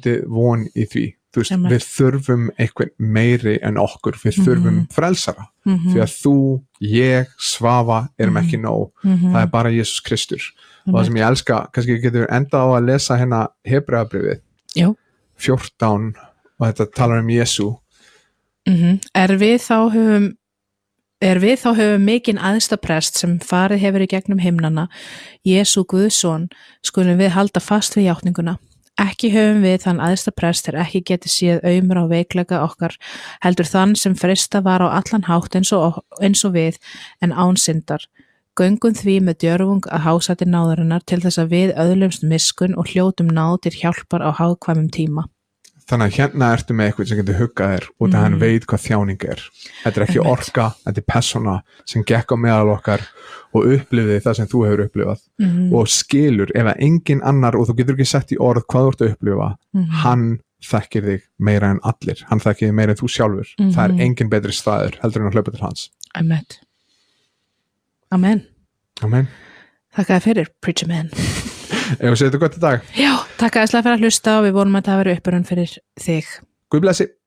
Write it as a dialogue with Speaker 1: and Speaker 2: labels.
Speaker 1: svolítið von í því, þú veist,
Speaker 2: Einmitt.
Speaker 1: við þurfum einhvern meiri en okkur, við þurfum frelsara, því að þú, ég, Svafa erum ekki nóg, það bara Jesús Kristur og það sem ég elska, kannski getur enda á að lesa hérna Hebreabréfið 14 og þetta talar Jesú.
Speaker 2: Er við þá höfum mikinn æðsta prest sem farið hefur í gegnum himnana, Jesú Guðsson, skulum við halda fast við játninguna. Ekki höfum við þann æðsta prest þegar ekki geti séð aumur á veikleika okkar, heldur þann sem freista var á allan hátt eins og við, en án syndar. Göngum því með djörfung að hásæti náðarinnar til þess að við öðlumst miskunn og hljótum náð til hjálpar á hagkvæmum tíma.
Speaker 1: Þannig að hérna ertu með eitthvað sem getur huggað þér út að hann veit hvað þjáning er. Þetta er ekki orka, þetta er persóna sem gekk á meðal okkar og upplifði það sem þú hefur upplifað og skilur, ef að engin annar og þú getur ekki sett í orð hvað þú ert að upplifa, hann þekkir þig meira en allir, hann þekkir þig meira en þú sjálfur. Það er engin betri staður heldur en að hlaupa til hans. Amen. Þakka þér fyrir, Preacher Man. Ef við segja þetta gott í dag. Já, takk aðeinslega fyrir að hlusta og við vonum að það veri uppurinn fyrir þig. Guð blessi.